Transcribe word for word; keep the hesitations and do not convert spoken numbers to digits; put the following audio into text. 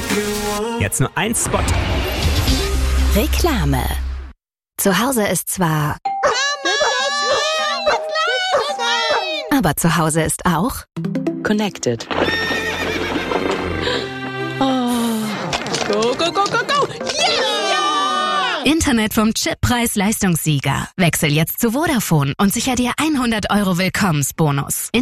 Jetzt nur ein Spot. Reklame. Zu Hause ist zwar... Aber zu Hause ist auch... Connected. Oh. Go, go, go, go, go! Yeah! Internet vom Chippreis-Leistungssieger. Wechsel jetzt zu Vodafone und sicher dir hundert Euro Willkommensbonus.